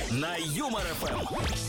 на Юмор ФМ.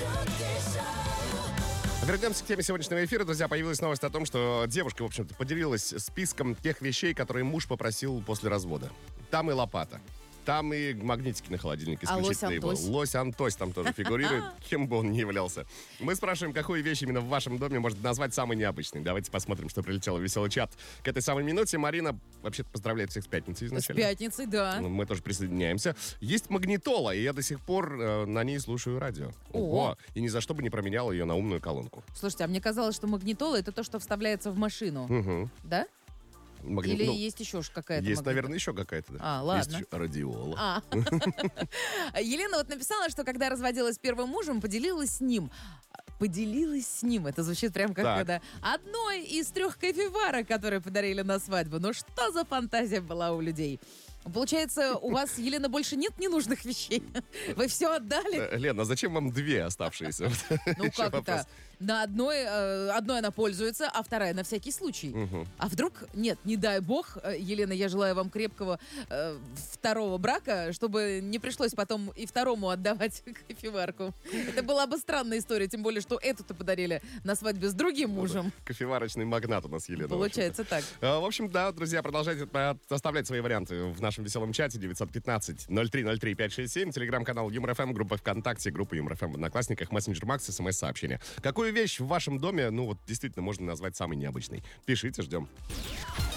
Вернемся к теме сегодняшнего эфира. Друзья, появилась новость о том, что девушка, в общем-то, поделилась списком тех вещей, которые муж попросил после развода. Там и лопата. Там и магнитики на холодильнике исключительно его. Лось Антось там тоже фигурирует, кем бы он ни являлся. Мы спрашиваем, какую вещь именно в вашем доме можно назвать самой необычной. Давайте посмотрим, что прилетело в веселый чат. К этой самой минуте Марина вообще-то поздравляет всех с пятницей изначально. С пятницей, да. Мы тоже присоединяемся. Есть магнитола, и я до сих пор на ней слушаю радио. Ого! И ни за что бы не променял ее на умную колонку. Слушайте, а мне казалось, что магнитола — это то, что вставляется в машину. Угу. Да? Или есть еще какая-то Есть, магнитола? наверное, еще какая-то, да. Ладно. Есть радиола. Елена вот написала, что когда разводилась с первым мужем, поделилась с ним. Это звучит прям как когда одной из 3 кофеварок, которые подарили на свадьбу. Ну что за фантазия была у людей? Получается, у вас, Елена, больше нет ненужных вещей? Вы все отдали? Лена, а зачем вам 2 оставшиеся? Ну как это? На одной она пользуется, а вторая на всякий случай. А вдруг, нет, не дай бог, Елена, я желаю вам крепкого второго брака, чтобы не пришлось потом и второму отдавать кофеварку. Это была бы странная история, тем более, что эту-то подарили на свадьбе с другим мужем. Кофеварочный магнат у нас, Елена. Получается так. В общем, да, друзья, продолжайте оставлять свои варианты в нашем веселом чате 915-0303-567, телеграм-канал Юмор ФМ, группа ВКонтакте, группа Юмор ФМ в Одноклассниках, мессенджер Макс, СМС-сообщение. Какую вещь в вашем доме, действительно можно назвать самой необычной? Пишите, ждем.